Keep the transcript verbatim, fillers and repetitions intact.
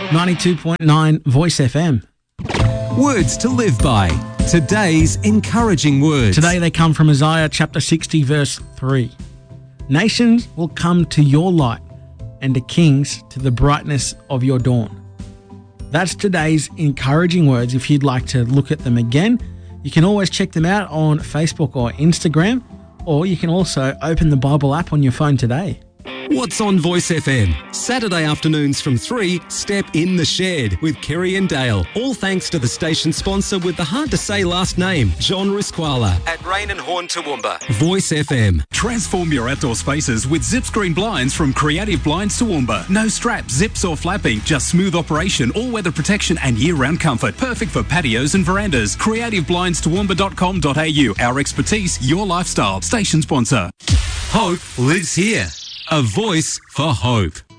ninety-two point nine Voice F M. Words to live by. Today's encouraging words. Today they come from Isaiah chapter sixty, verse three. Nations will come to your light, and the kings to the brightness of your dawn. That's today's encouraging words. If you'd like to look at them again, you can always check them out on Facebook or Instagram, or you can also open the Bible app on your phone today. What's on Voice F M? Saturday afternoons from three, Step in the Shed with Kerry and Dale. All thanks to the station sponsor with the hard-to-say last name, John Risquala at Rain and Horn Toowoomba. Voice F M. Transform your outdoor spaces with Zip Screen Blinds from Creative Blinds Toowoomba. No straps, zips or flapping, just smooth operation, all-weather protection and year-round comfort. Perfect for patios and verandas. creative blinds toowoomba dot com dot a u. Our expertise, your lifestyle. Station sponsor. Hope lives here. A voice for hope.